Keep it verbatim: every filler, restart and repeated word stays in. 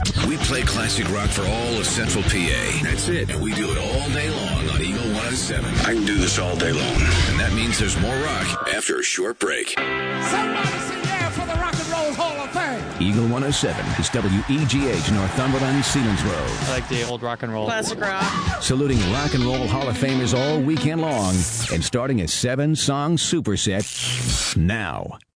We play classic rock for all of Central P A. That's it. And we do it all day long on Eagle one oh seven. I can do this all day long. And that means there's more rock after a short break. Somebody say yeah for the Rock and Roll Hall of Fame. Eagle one oh seven is W E G H Northumberland, Selinsgrove. I like the old rock and roll. Classic rock. Saluting Rock and Roll Hall of Famers all weekend long and starting a seven-song superset now.